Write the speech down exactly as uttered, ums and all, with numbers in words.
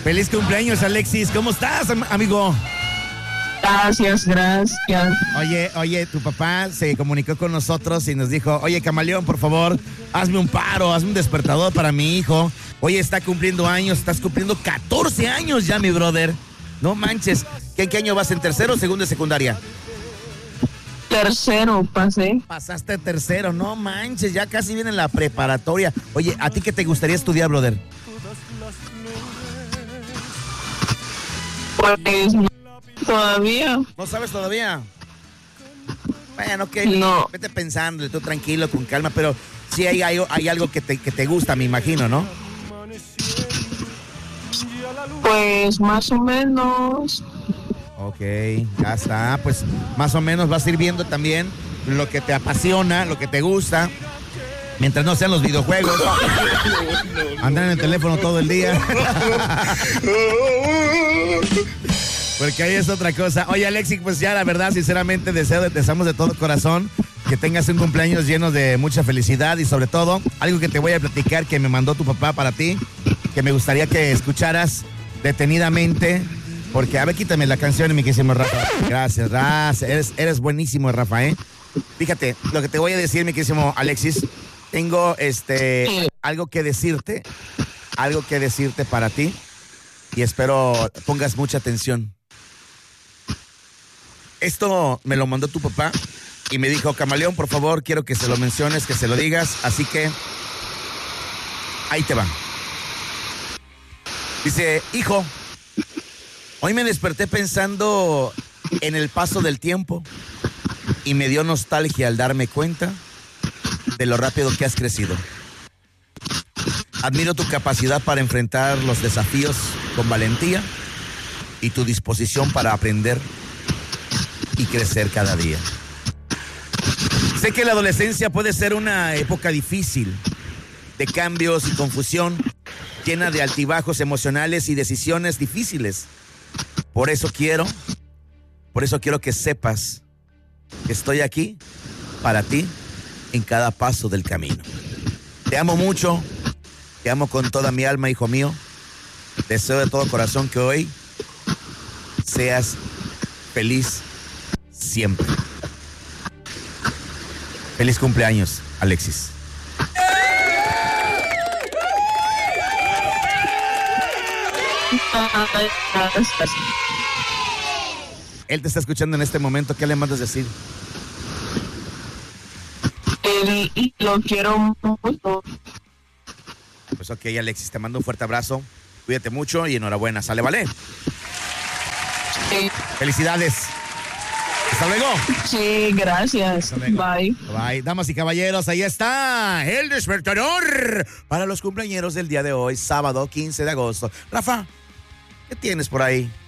Feliz cumpleaños, Alexis. ¿Cómo estás, am- amigo? Gracias, gracias. Oye, oye, tu papá se comunicó con nosotros y nos dijo, oye, Camaleón, por favor, hazme un paro, hazme un despertador para mi hijo. Oye, está cumpliendo años, estás cumpliendo catorce años ya, mi brother. No manches. ¿Qué, qué año vas? ¿En tercero o segundo de secundaria? Tercero pasé. Pasaste tercero, no manches, ya casi viene la preparatoria. Oye, ¿a ti qué te gustaría estudiar, brother? Pues no, todavía. ¿No sabes todavía? Bueno, ok, No. vete pensando, tú tranquilo, con calma, pero sí hay, hay, hay algo que te, que te gusta, me imagino, ¿no? Pues más o menos. Ok, ya está, pues más o menos vas a ir viendo también lo que te apasiona, lo que te gusta, mientras no sean los videojuegos. Andar en el teléfono todo el día. Porque ahí es otra cosa. Oye, Alexis, pues ya la verdad, sinceramente, deseo, deseamos de todo corazón que tengas un cumpleaños lleno de mucha felicidad y sobre todo, algo que te voy a platicar que me mandó tu papá para ti, que me gustaría que escucharas detenidamente, porque, a ver, quítame la canción, mi querísimo Rafa. Gracias, Rafa, eres, eres buenísimo, Rafa, ¿eh? Fíjate, lo que te voy a decir, mi querísimo Alexis, tengo este algo que decirte, algo que decirte para ti y espero pongas mucha atención. Esto me lo mandó tu papá y me dijo, Camaleón, por favor, quiero que se lo menciones, que se lo digas, así que ahí te va. Dice, hijo, hoy me desperté pensando en el paso del tiempo y me dio nostalgia al darme cuenta de lo rápido que has crecido. Admiro tu capacidad para enfrentar los desafíos con valentía y tu disposición para aprender y crecer cada día. Sé que la adolescencia puede ser una época difícil, de cambios y confusión, llena de altibajos emocionales y decisiones difíciles. Por eso quiero, por eso quiero que sepas que estoy aquí para ti en cada paso del camino. Te amo mucho, te amo con toda mi alma, hijo mío. Deseo de todo corazón que hoy seas feliz siempre. Feliz cumpleaños, Alexis. Él te está escuchando en este momento. ¿Qué le mandas decir? Él lo quiero mucho. Pues ok, Alexis, te mando un fuerte abrazo. Cuídate mucho y enhorabuena. ¿Sale, vale? Sí, Felicidades. Hasta luego. sí, gracias. Hasta luego. Bye. Bye. Damas y caballeros, ahí está el despertador para los cumpleañeros del día de hoy, sábado quince de agosto. Rafa, ¿qué tienes por ahí?